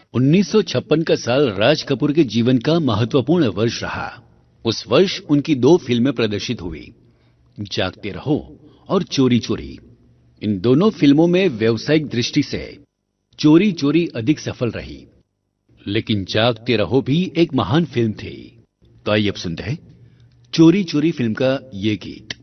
1956 का साल राज कपूर के जीवन का महत्वपूर्ण वर्ष रहा। उस वर्ष उनकी 2 फिल्में प्रदर्शित हुई, जागते रहो और चोरी चोरी। इन दोनों फिल्मों में व्यावसायिक दृष्टि से चोरी चोरी अधिक सफल रही, लेकिन जागते रहो भी एक महान फिल्म थी। तो आइए अब सुनते हैं चोरी चोरी फिल्म का ये गीत।